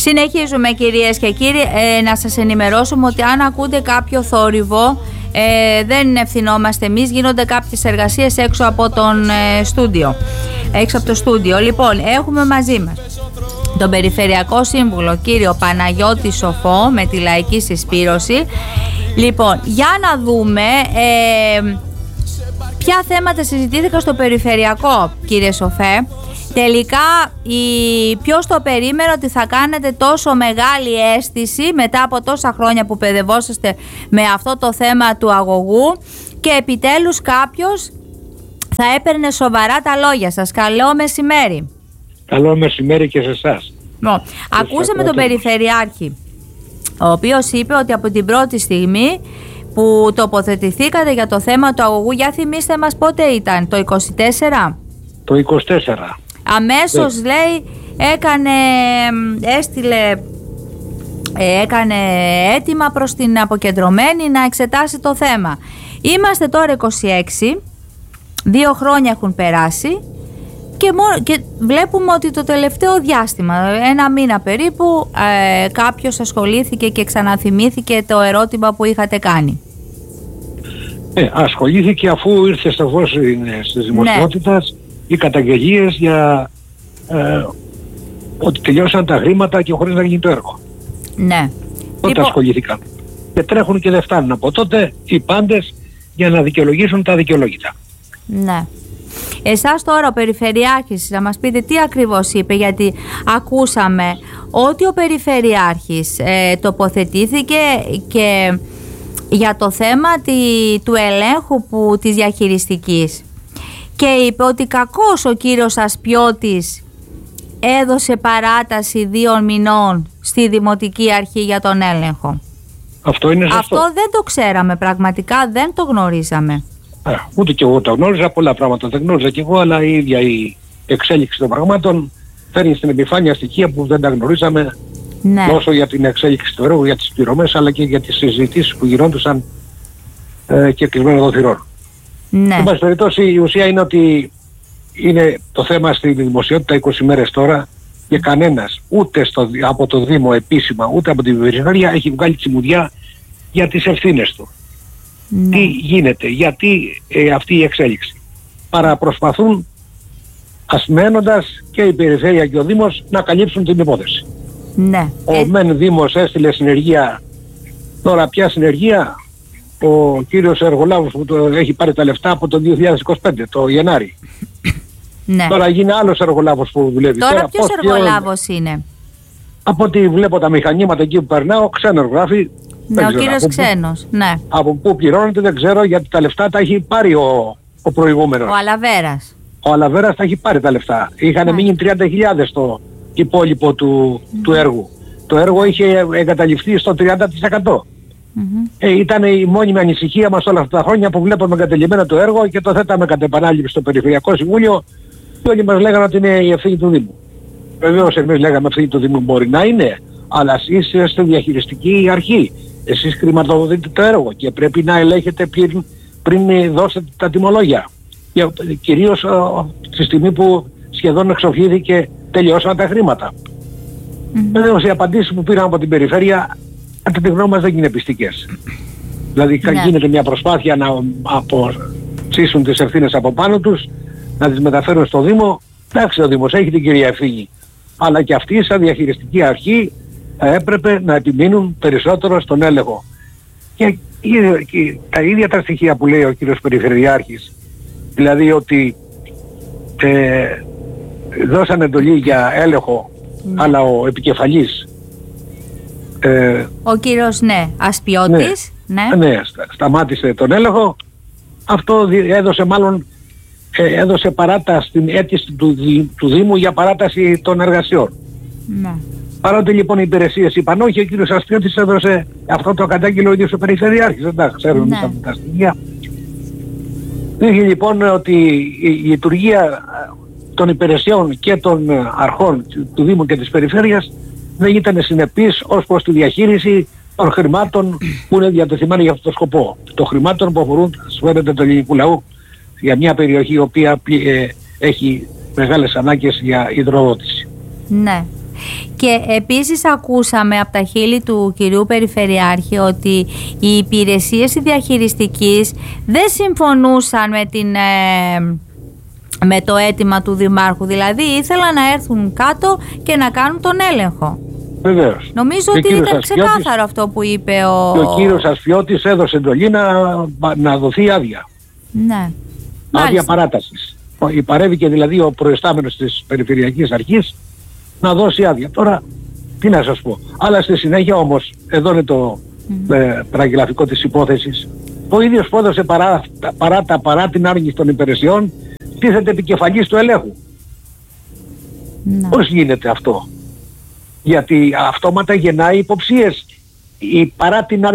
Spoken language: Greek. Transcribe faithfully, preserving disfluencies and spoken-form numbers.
Συνεχίζουμε, κυρίες και κύριοι. Ε, να σας ενημερώσουμε ότι αν ακούτε κάποιο θόρυβο, ε, δεν ευθυνόμαστε εμείς. Γίνονται κάποιες εργασίες έξω από τον ε, στούντιο. Έξω από το στούντιο. Λοιπόν, έχουμε μαζί μας τον Περιφερειακό Σύμβουλο κύριο Παναγιώτη Σοφό με τη Λαϊκή Συσπήρωση. Λοιπόν, για να δούμε ε, ποια θέματα συζητήθηκαν στο Περιφερειακό, κύριε Σοφέ. Τελικά, η... ποιος το περίμενε ότι θα κάνετε τόσο μεγάλη αίσθηση μετά από τόσα χρόνια που παιδευόσαστε με αυτό το θέμα του αγωγού και επιτέλους κάποιος θα έπαιρνε σοβαρά τα λόγια σας. Καλό μεσημέρι. Καλό μεσημέρι και σε εσάς. Νο. Ακούσαμε τον Περιφερειάρχη, ο οποίος είπε ότι από την πρώτη στιγμή που τοποθετηθήκατε για το θέμα του αγωγού, για θυμίστε μας πότε ήταν, το είκοσι τέσσερα? Το είκοσι τέσσερα. Αμέσως, ναι, λέει, έκανε, έστειλε, έκανε αίτημα προς την αποκεντρωμένη να εξετάσει το θέμα. Είμαστε τώρα είκοσι έξι, δύο χρόνια έχουν περάσει και, μόνο, και βλέπουμε ότι το τελευταίο διάστημα, ένα μήνα περίπου, ε, κάποιος ασχολήθηκε και ξαναθυμήθηκε το ερώτημα που είχατε κάνει. Ε, ασχολήθηκε αφού ήρθε στο φως της δημοσιότητας, ναι, οι καταγγελίες για ε, ότι τελειώσαν τα χρήματα και χωρίς να γίνει το έργο. Ναι. Τότε λοιπόν ασχολήθηκαν. Και τρέχουν και δεν φτάνουν από τότε οι πάντες για να δικαιολογήσουν τα δικαιολόγητα. Ναι. Εσάς τώρα ο Περιφερειάρχης, να μας πείτε τι ακριβώς είπε, γιατί ακούσαμε ότι ο Περιφερειάρχης ε, τοποθετήθηκε και για το θέμα τη, του ελέγχου που, της διαχειριστικής και είπε ότι κακώς ο κύριος Ασπιώτης έδωσε παράταση δύο μηνών στη Δημοτική Αρχή για τον έλεγχο. Αυτό είναι σωστό. Αυτό δεν το ξέραμε, πραγματικά δεν το γνωρίζαμε. Ε, ούτε και εγώ το γνώριζα, πολλά πράγματα δεν γνώριζα και εγώ, αλλά η ίδια η εξέλιξη των πραγμάτων φέρνει στην επιφάνεια στοιχεία που δεν τα γνωρίζαμε, ναι, τόσο για την εξέλιξη του έργου, για τις πληρωμές, αλλά και για τις συζητήσεις που γινόντουσαν ε, και κλεισμένων των θυρών. Ναι. Εν πάση περιπτώσει, η ουσία είναι ότι είναι το θέμα στη δημοσιότητα είκοσι μέρες τώρα και κανένας ούτε στο, από το Δήμο επίσημα ούτε από την Περιφέρεια έχει βγάλει τσιμουδιά για τις ευθύνες του. Ναι. Τι γίνεται, γιατί ε, αυτή η εξέλιξη. Παραπροσπαθούν ασμένοντας και η Περιφέρεια και ο Δήμος να καλύψουν την υπόθεση. Ναι. Ο ε... μεν Δήμος έστειλε συνεργεία, τώρα πια συνεργεία, ο κύριος Εργολάβος που το έχει πάρει τα λεφτά από το δύο χιλιάδες είκοσι πέντε, το Γενάρη. Ναι. Τώρα γίνει άλλος εργολάβος που δουλεύει. Τώρα, τώρα ποιος εργολάβος είναι? Από ό,τι βλέπω τα μηχανήματα εκεί που περνάω, ξένος γράφει. Ναι, ο κύριος ξένος, ναι. Από πού πληρώνεται δεν ξέρω, γιατί τα λεφτά τα έχει πάρει ο, ο προηγούμενος. Ο Αλαβέρας. Ο Αλαβέρας τα έχει πάρει τα λεφτά. Είχαν ναι. μείνει τριάντα χιλιάδες το υπόλοιπο του, mm. του έργου. Το έργο είχε εγκαταλειφθεί στο τριάντα τοις εκατό. Mm-hmm. Ε, ήταν η μόνιμη ανησυχία μας όλα αυτά τα χρόνια που βλέπαμε εγκατελειμμένο το έργο και το θέταμε κατ' επανάληψη στο Περιφερειακό Συμβούλιο και όλοι μας λέγανε ότι είναι η ευθύνη του Δήμου. Βεβαίως εμείς λέγαμε ευθύνη του Δήμου μπορεί να είναι, αλλά εσείς είστε διαχειριστική αρχή. Εσείς χρηματοδοτείτε το έργο και πρέπει να ελέγχετε πριν, πριν δώσετε τα τιμολόγια. Και κυρίως στη στιγμή που σχεδόν εξοφλήθηκε τελειώσαν τα χρήματα. Mm-hmm. Βεβαίως οι απαντήσεις που πήραν από την Περιφέρεια κατά τη γνώμη μας δεν είναι πιστικές. Δηλαδή ναι. γίνεται μια προσπάθεια να αποψήσουν τις ευθύνες από πάνω τους, να τις μεταφέρουν στο Δήμο. Εντάξει, ο Δήμος έχει την κυρία ευθύνη, αλλά και αυτοί σαν διαχειριστική αρχή θα έπρεπε να επιμείνουν περισσότερο στον έλεγχο. Και, και τα ίδια τα στοιχεία που λέει ο κύριος Περιφερειάρχης, δηλαδή ότι ε, δώσαν εντολή για έλεγχο, ναι. αλλά ο επικεφαλής Ε, ο κύριος ναι, Ασπιώτης ναι, ναι. ναι στα, σταμάτησε τον έλεγχο. Αυτό έδωσε μάλλον ε, έδωσε παράταση στην αίτηση του, του Δήμου για παράταση των εργασιών. Ναι. Παρότι λοιπόν οι υπηρεσίες είπαν όχι, ο κύριος Ασπιώτης έδωσε αυτό το κατάγγειλο ο ίδιος ο Περιφερειάρχης. Δεν τα ξέρουν ναι. τα, τα στοιχεία. Δείχνει λοιπόν ότι η, η λειτουργία των υπηρεσιών και των αρχών του, του Δήμου και της Περιφέρειας δεν ήταν συνεπής ως προς τη διαχείριση των χρημάτων που είναι διατεθειμένα για αυτό το σκοπό. Των χρημάτων που αφορούν σφαίρεται του ελληνικού λαού για μια περιοχή η οποία ε, έχει μεγάλες ανάγκες για υδροδότηση. Ναι. Και επίσης ακούσαμε από τα χείλη του κυρίου Περιφερειάρχη ότι οι υπηρεσίες οι διαχειριστικής δεν συμφωνούσαν με, την, ε, με το αίτημα του Δημάρχου. Δηλαδή ήθελαν να έρθουν κάτω και να κάνουν τον έλεγχο. Βεβαίως. Νομίζω και ότι ήταν Ασφιώτης, ξεκάθαρο αυτό που είπε ο... Και ο κύριος Ασφιώτης έδωσε εντολή να, να δοθεί άδεια. Ναι. Άδεια παράτασης. Παρέβηκε δηλαδή ο προϊστάμενος της Περιφερειακής Αρχής να δώσει άδεια. Τώρα τι να σας πω. Αλλά στη συνέχεια όμως, εδώ είναι το mm-hmm. ε, τραγγελαφικό της υπόθεσης, ο ίδιος που έδωσε παρά, παρά, τα, παρά την άργηση των υπηρεσιών τίθεται επικεφαλής του ελέγχου. Ναι. Πώς γίνεται αυτό? Γιατί αυτόματα γεννάει υποψίες. Η, παρά την άργηση